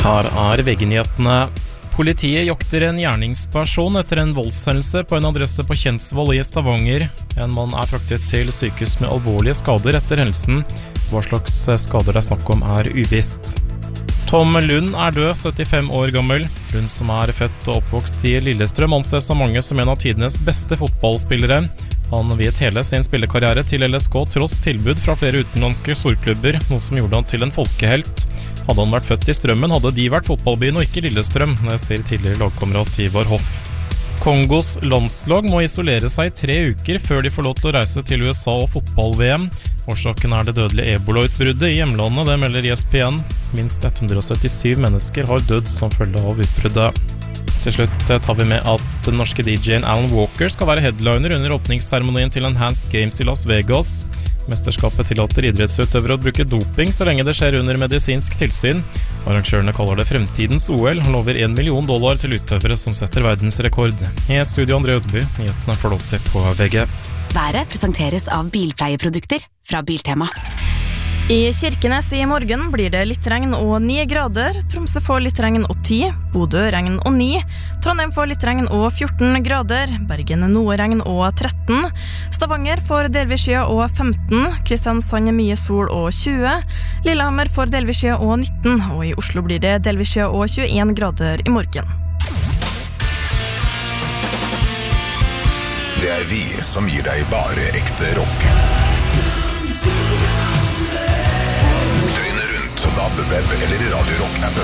Her VG-nyhetene. Politiet jakter en gjerningsperson etter en voldshendelse på en adresse på Kjensvoll i Stavanger. En mann fraktet til sykehus med alvorlige skader etter hendelsen. Hva slags skader det snakk om uvisst. Tom Lund død, 75 år gammel. Lund, som født og oppvokst i Lillestrøm, anses av mange som en av tidenes beste fotballspillere. Han viet hele sin spillekarriere til LSK tross tilbud fra flere utenlandske storklubber, noe som gjorde han til en folkehelt. Hadde han vært født i Strømmen, hadde de vært fotballbyen og ikke Lillestrøm, sier tidligere lagkamerat Ivar Hoff. Kongos landslag må isolere seg i 3 uker før de får lov til å reise til USA og fotball-VM. Årsaken det dødelige ebola-utbruddet i hjemlandet, det melder ESPN. Minst 177 mennesker har dødd som følge av utbruddet. Til slutt tar vi med at den norske DJ-en Alan Walker skal være headliner under åpningsseremonien til Enhanced Games i Las Vegas. Mesterskapet tillater idrettsutøvere å bruke doping så lenge det skjer under medisinsk tilsyn. Arrangørene kaller det fremtidens OL og lover $1 million til utøvere som setter verdensrekord. I studio André Ødeby, nyhetene får lov til på VG. Været presenteres av bilpleieprodukter fra Biltema. I Kirkenes i morgen blir det litt regn og 9 grader. Tromsø får litt regn og 10, Bodø regn og 9, Trondheim får litt regn og 14 grader, Bergen noe regn og 13, Stavanger får delvis skya og 15, Kristiansand mye sol og 20, Lillehammer får delvis skya og 19, og i Oslo blir det delvis skya og 21 grader i morgen. Det vi som gir deg bare ekte rock. Døgnet rundt, DAB, web eller Radio Rock-appen.